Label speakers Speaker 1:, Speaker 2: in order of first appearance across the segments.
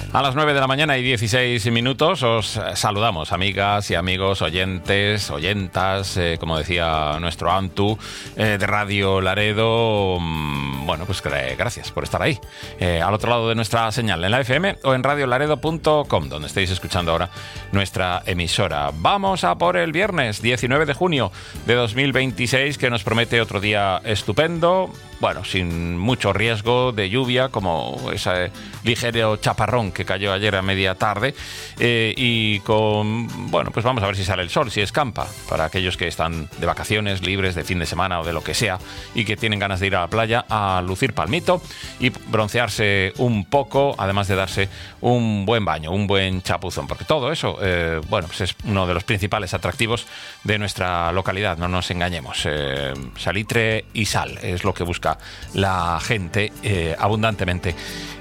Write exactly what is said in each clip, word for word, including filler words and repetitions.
Speaker 1: A las nueve de la mañana y dieciséis minutos os saludamos, amigas y amigos, oyentes, oyentas, eh, como decía nuestro Antu, eh, de Radio Laredo. Bueno, pues gracias por estar ahí, eh, al otro lado de nuestra señal, en la F M o en radio laredo punto com, donde estáis escuchando ahora nuestra emisora. Vamos a por el viernes diecinueve de junio de dos mil veintiséis, que nos promete otro día estupendo. Bueno, sin mucho riesgo de lluvia, como ese ligero chaparrón que cayó ayer a media tarde, eh, y con, bueno, pues vamos a ver si sale el sol, si escampa, para aquellos que están de vacaciones, libres de fin de semana o de lo que sea, y que tienen ganas de ir a la playa a lucir palmito y broncearse un poco, además de darse un buen baño, un buen chapuzón, porque todo eso, eh, bueno, pues es uno de los principales atractivos de nuestra localidad, no nos engañemos. Eh, salitre y sal es lo que busca la gente eh, abundantemente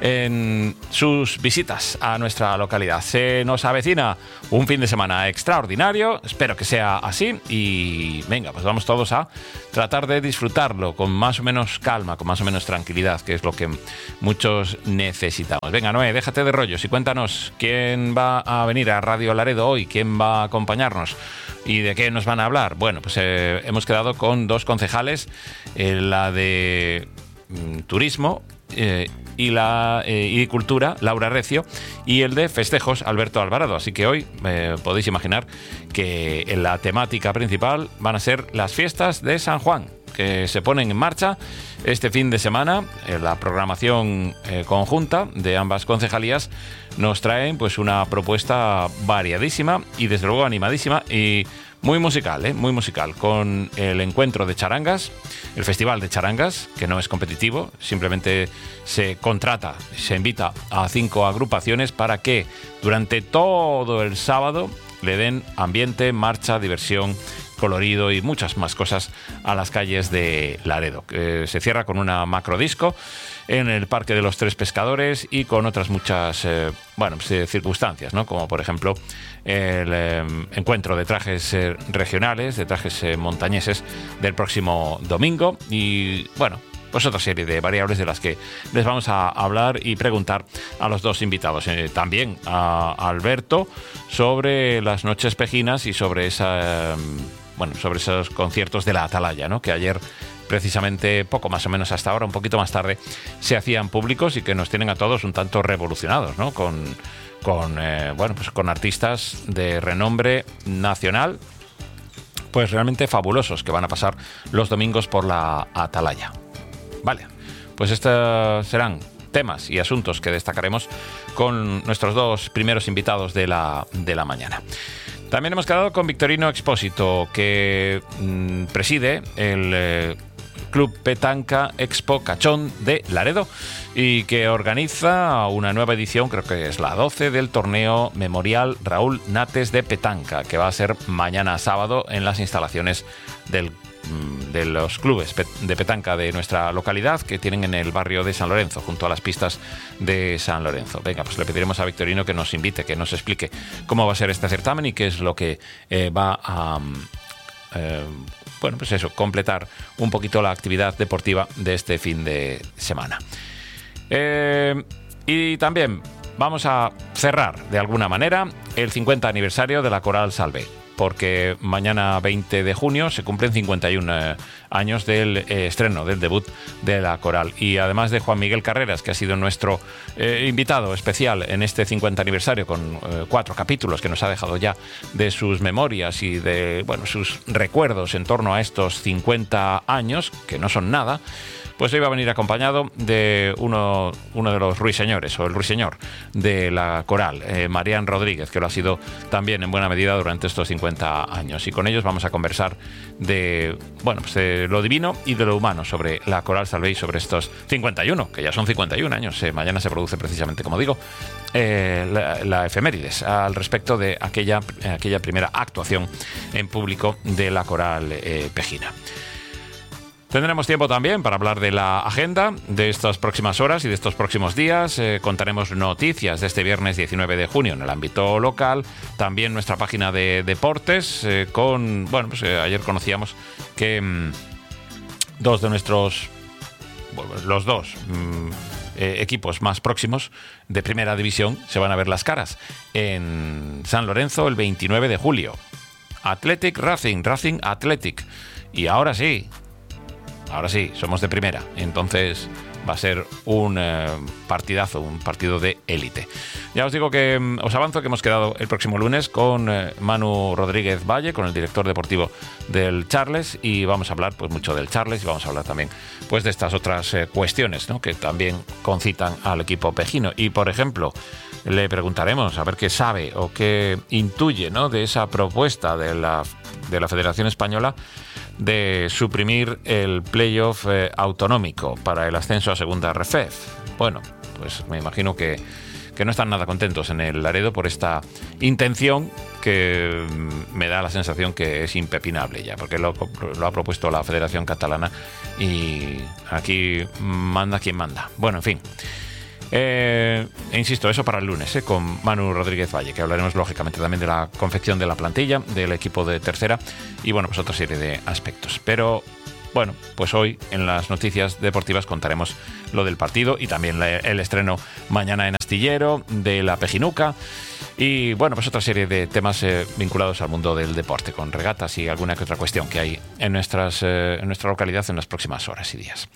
Speaker 1: en sus visitas a nuestra localidad. Se nos avecina un fin de semana extraordinario, espero que sea así, y venga, pues vamos todos a tratar de disfrutarlo con más o menos calma, con más o menos tranquilidad, que es lo que muchos necesitamos. Venga, Noé, déjate de rollos y cuéntanos quién va a venir a Radio Laredo hoy, quién va a acompañarnos y de qué nos van a hablar. Bueno, pues eh, hemos quedado con dos concejales, eh, la de mm, Turismo eh, y la eh, y Cultura, Laura Recio, y el de Festejos, Alberto Alvarado. Así que hoy eh, podéis imaginar que en la temática principal van a ser las fiestas de San Juan, que se ponen en marcha este fin de semana. En la programación eh, conjunta de ambas concejalías nos traen pues una propuesta variadísima y desde luego animadísima y muy musical, ¿eh? muy musical, con el encuentro de charangas, el festival de charangas, que no es competitivo, simplemente se contrata, se invita a cinco agrupaciones para que durante todo el sábado le den ambiente, marcha, diversión, colorido y muchas más cosas a las calles de Laredo. Eh, se cierra con una macrodisco en el Parque de los Tres Pescadores y con otras muchas eh, bueno, pues, eh, circunstancias, ¿no? Como por ejemplo el eh, encuentro de trajes eh, regionales, de trajes eh, montañeses del próximo domingo y bueno, pues otra serie de variables de las que les vamos a hablar y preguntar a los dos invitados. Eh, también a Alberto sobre las noches pejinas y sobre esa, eh, bueno, sobre esos conciertos de la Atalaya, ¿no? Que ayer, precisamente poco más o menos hasta ahora, un poquito más tarde, se hacían públicos y que nos tienen a todos un tanto revolucionados, ¿no? Con, con eh, bueno, pues con artistas de renombre nacional, pues realmente fabulosos, que van a pasar los domingos por la Atalaya. Vale, pues estos serán temas y asuntos que destacaremos con nuestros dos primeros invitados de la, de la mañana. También hemos quedado con Victorino Expósito, que mmm, preside el eh, Club Petanca Expo Cachón de Laredo y que organiza una nueva edición, creo que es la doce, del torneo Memorial Raúl Nates de Petanca, que va a ser mañana sábado en las instalaciones del de los clubes de petanca de nuestra localidad, que tienen en el barrio de San Lorenzo, junto a las pistas de San Lorenzo. Venga, pues le pediremos a Victorino que nos invite, que nos explique cómo va a ser este certamen y qué es lo que eh, va a eh, bueno, pues eso, completar un poquito la actividad deportiva de este fin de semana. Eh, y también vamos a cerrar de alguna manera el cincuenta aniversario de la Coral Salve, porque mañana veinte de junio se cumplen cincuenta y un eh, años del eh, estreno, del debut de la Coral. Y además de Juan Miguel Carreras, que ha sido nuestro eh, invitado especial en este cincuenta aniversario, con eh, cuatro capítulos que nos ha dejado ya de sus memorias y de bueno, sus recuerdos en torno a estos cincuenta años, que no son nada, pues hoy va a venir acompañado de uno, uno de los ruiseñores, o el ruiseñor de la Coral, eh, Marián Rodríguez, que lo ha sido también en buena medida durante estos cincuenta años. Y con ellos vamos a conversar de, bueno, pues de lo divino y de lo humano sobre la Coral Salve y sobre estos cincuenta y uno, que ya son cincuenta y un años. Eh, mañana se produce precisamente, como digo, eh, la, la efemérides al respecto de aquella, aquella primera actuación en público de la Coral eh, Pejina. Tendremos tiempo también para hablar de la agenda de estas próximas horas y de estos próximos días. Eh, contaremos noticias de este viernes diecinueve de junio en el ámbito local. También nuestra página de deportes eh, con... Bueno, pues eh, ayer conocíamos que mmm, dos de nuestros... Bueno, los dos... Mmm, eh, equipos más próximos de primera división se van a ver las caras. En San Lorenzo el veintinueve de julio. Athletic Racing, Racing Athletic. Y ahora sí, ahora sí, somos de primera. Entonces va a ser un eh, partidazo, un partido de élite. Ya os digo que mm, os avanzo que hemos quedado el próximo lunes con eh, Manu Rodríguez Valle, con el director deportivo del Charles, y vamos a hablar pues mucho del Charles y vamos a hablar también pues de estas otras eh, cuestiones, ¿no?, que también concitan al equipo pejino. Y por ejemplo, le preguntaremos a ver qué sabe o qué intuye, ¿no?, de esa propuesta de la, de la Federación Española de suprimir el playoff eh, autonómico para el ascenso a segunda R F E F. Bueno, pues me imagino que, que no están nada contentos en el Laredo por esta intención que me da la sensación que es impepinable ya, porque lo, lo ha propuesto la Federación Catalana y aquí manda quien manda. Bueno, en fin. Eh, insisto, eso para el lunes, eh, con Manu Rodríguez Valle, que hablaremos lógicamente también de la confección de la plantilla del equipo de tercera y bueno, pues otra serie de aspectos. Pero bueno, pues hoy en las noticias deportivas contaremos lo del partido y también la, el estreno mañana en Astillero de la Pejinuca y bueno, pues otra serie de temas eh, vinculados al mundo del deporte, con regatas y alguna que otra cuestión que hay en, nuestras, eh, en nuestra localidad en las próximas horas y días.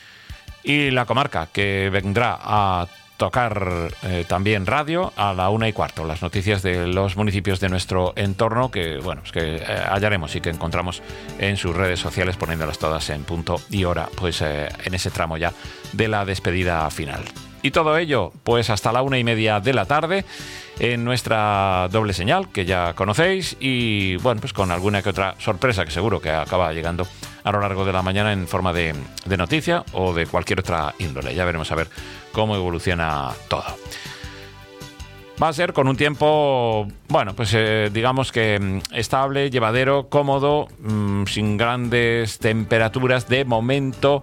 Speaker 1: Y la comarca, que vendrá a tocar eh, también radio a la una y cuarto. Las noticias de los municipios de nuestro entorno que, bueno, es que eh, hallaremos y que encontramos en sus redes sociales, poniéndolas todas en punto y hora, pues eh, en ese tramo ya de la despedida final. Y todo ello, pues hasta la una y media de la tarde en nuestra doble señal, que ya conocéis, y bueno, pues con alguna que otra sorpresa que seguro que acaba llegando a lo largo de la mañana en forma de, de noticia o de cualquier otra índole. Ya veremos a ver cómo evoluciona todo. Va a ser con un tiempo, bueno, pues eh, digamos que estable, llevadero, cómodo, mmm, sin grandes temperaturas de momento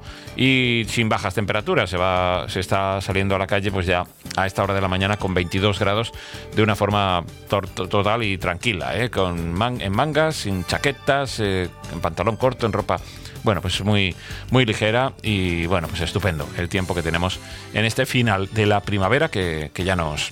Speaker 1: y sin bajas temperaturas. Se va, se está saliendo a la calle pues ya a esta hora de la mañana con veintidós grados de una forma to- total y tranquila, ¿eh? Con man- en mangas, sin chaquetas, eh, en pantalón corto, en ropa. Bueno, pues muy, muy ligera y bueno, pues estupendo el tiempo que tenemos en este final de la primavera que, que ya nos...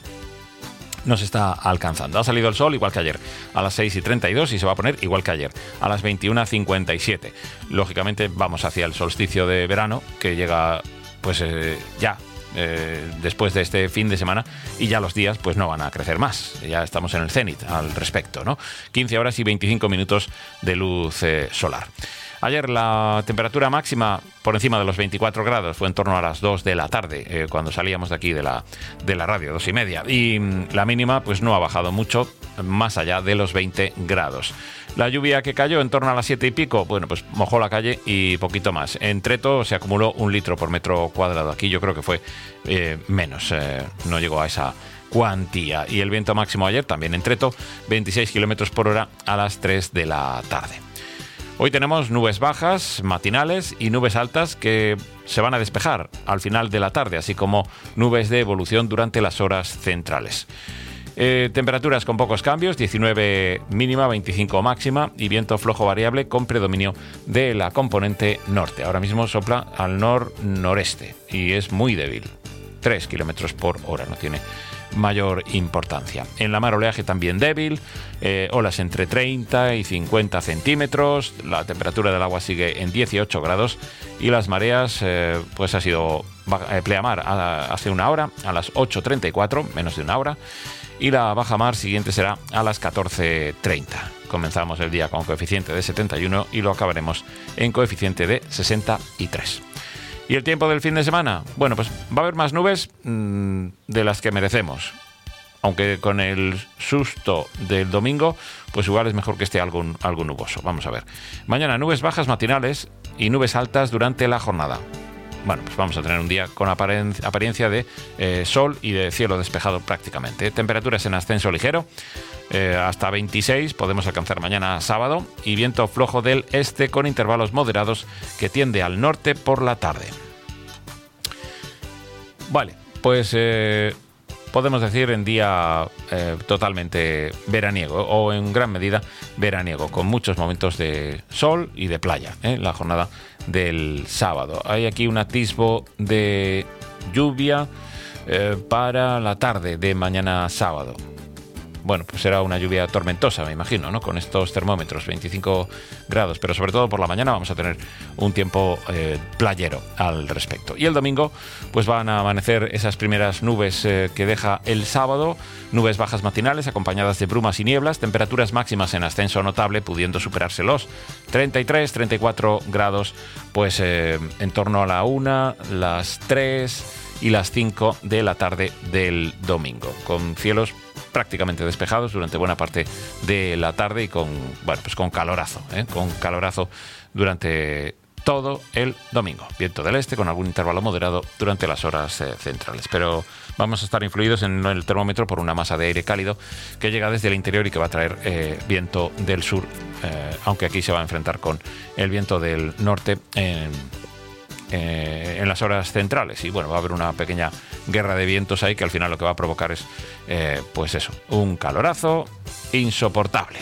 Speaker 1: nos está alcanzando. Ha salido el sol igual que ayer a las seis y treinta y dos y se va a poner igual que ayer a las veintiuna cincuenta y siete. Lógicamente vamos hacia el solsticio de verano que llega pues eh, ya eh, después de este fin de semana y ya los días pues no van a crecer más. Ya estamos en el cenit al respecto, ¿no? quince horas y veinticinco minutos de luz eh, solar. Ayer la temperatura máxima por encima de los veinticuatro grados fue en torno a las dos de la tarde, eh, cuando salíamos de aquí de la, de la radio, dos y media. Y mm, la mínima pues no ha bajado mucho, más allá de los veinte grados. La lluvia que cayó en torno a las siete y pico, bueno, pues mojó la calle y poquito más. En Treto se acumuló un litro por metro cuadrado. Aquí yo creo que fue eh, menos, eh, no llegó a esa cuantía. Y el viento máximo ayer también en Treto, veintiséis kilómetros por hora a las tres de la tarde. Hoy tenemos nubes bajas, matinales y nubes altas que se van a despejar al final de la tarde, así como nubes de evolución durante las horas centrales. Eh, temperaturas con pocos cambios, diecinueve mínima, veinticinco máxima y viento flojo variable con predominio de la componente norte. Ahora mismo sopla al nor-noreste y es muy débil, tres kilómetros por hora, no tiene mayor importancia. En la mar oleaje también débil, eh, olas entre treinta y cincuenta centímetros, la temperatura del agua sigue en dieciocho grados y las mareas eh, pues ha sido eh, pleamar a, hace una hora a las ocho treinta y cuatro, menos de una hora, y la baja mar siguiente será a las catorce treinta. Comenzamos el día con coeficiente de setenta y uno y lo acabaremos en coeficiente de sesenta y tres. ¿Y el tiempo del fin de semana? Bueno, pues va a haber más nubes mmm, de las que merecemos. Aunque con el susto del domingo, pues igual es mejor que esté algo, algo nuboso. Vamos a ver. Mañana nubes bajas matinales y nubes altas durante la jornada. Bueno, pues vamos a tener un día con aparen- apariencia de eh, sol y de cielo despejado prácticamente. Temperaturas en ascenso ligero. Eh, hasta veintiséis podemos alcanzar mañana sábado y viento flojo del este con intervalos moderados que tiende al norte por la tarde. Vale, pues eh, podemos decir en día eh, totalmente veraniego o en gran medida veraniego, con muchos momentos de sol y de playa, ¿eh? La jornada del sábado. Hay aquí un atisbo de lluvia eh, para la tarde de mañana sábado. Bueno, pues será una lluvia tormentosa, me imagino, ¿no? Con estos termómetros, veinticinco grados, pero sobre todo por la mañana vamos a tener un tiempo eh, playero al respecto. Y el domingo, pues van a amanecer esas primeras nubes eh, que deja el sábado, nubes bajas matinales acompañadas de brumas y nieblas, temperaturas máximas en ascenso notable, pudiendo superarse los treinta y tres, treinta y cuatro grados, pues eh, en torno a la una, las tres y las cinco de la tarde del domingo, con cielos prácticamente despejados durante buena parte de la tarde y con, bueno, pues con calorazo, ¿eh? con calorazo durante todo el domingo. Viento del este con algún intervalo moderado durante las horas eh, centrales. Pero vamos a estar influidos en el termómetro por una masa de aire cálido que llega desde el interior y que va a traer eh, viento del sur, eh, aunque aquí se va a enfrentar con el viento del norte en Eh, en las horas centrales. Y bueno, va a haber una pequeña guerra de vientos ahí que al final lo que va a provocar es eh, pues eso, un calorazo insoportable.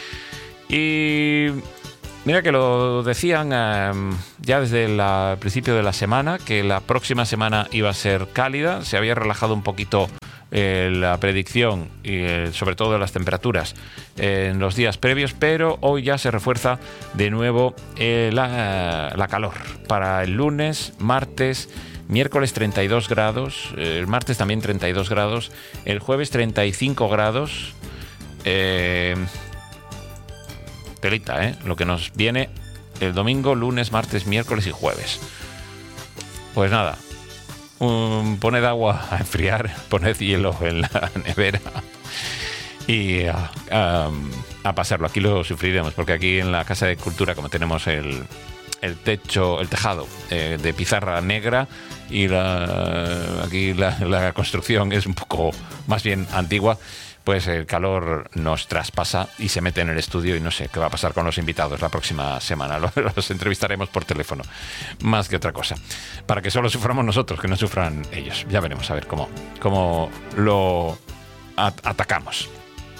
Speaker 1: Y mira que lo decían eh, ya desde el principio de la semana, que la próxima semana iba a ser cálida. Se había relajado un poquito Eh, la predicción y eh, sobre todo de las temperaturas eh, en los días previos, pero hoy ya se refuerza de nuevo eh, la, la calor para el lunes, martes, miércoles treinta y dos grados, eh, el martes también treinta y dos grados, el jueves treinta y cinco grados. eh, telita, ¿eh? Lo que nos viene el domingo, lunes, martes, miércoles y jueves. Pues nada, Um, poned agua a enfriar, poned hielo en la nevera y uh, um, a pasarlo. Aquí lo sufriremos porque aquí en la Casa de Cultura, como tenemos el, el techo, el tejado eh, de pizarra negra y la, aquí la, la construcción es un poco más bien antigua, pues el calor nos traspasa y se mete en el estudio y no sé qué va a pasar con los invitados la próxima semana. Los entrevistaremos por teléfono, más que otra cosa, para que solo suframos nosotros, que no sufran ellos. Ya veremos a ver cómo, cómo lo at- atacamos.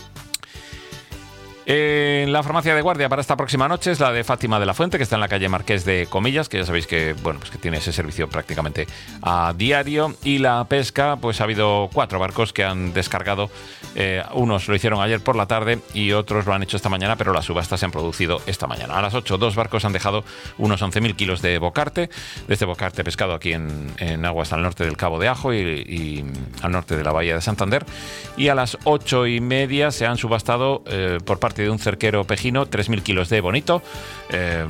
Speaker 1: Eh, la farmacia de guardia para esta próxima noche es la de Fátima de la Fuente, que está en la calle Marqués de Comillas, que ya sabéis que, bueno, pues que tiene ese servicio prácticamente a diario. Y la pesca, pues ha habido cuatro barcos que han descargado. Eh, unos lo hicieron ayer por la tarde y otros lo han hecho esta mañana, pero las subastas se han producido esta mañana. A las ocho, dos barcos han dejado unos once mil kilos de bocarte, de este bocarte pescado aquí en, en aguas al norte del Cabo de Ajo y, y al norte de la Bahía de Santander. Y a las ocho y media se han subastado eh, por parte de un cerquero pejino tres mil kilos de bonito, eh,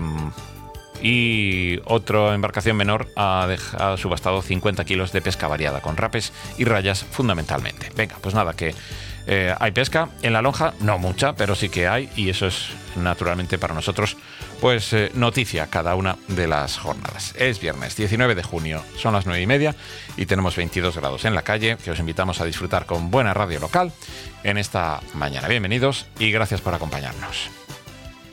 Speaker 1: y otra embarcación menor ha, dejado, ha subastado cincuenta kilos de pesca variada con rapes y rayas fundamentalmente. Venga, pues nada, que eh, hay pesca en la lonja, no mucha, pero sí que hay, y eso es naturalmente para nosotros pues eh, noticia cada una de las jornadas. Es viernes diecinueve de junio, son las nueve y media y tenemos veintidós grados en la calle, que os invitamos a disfrutar con buena radio local en esta mañana. Bienvenidos y gracias por acompañarnos.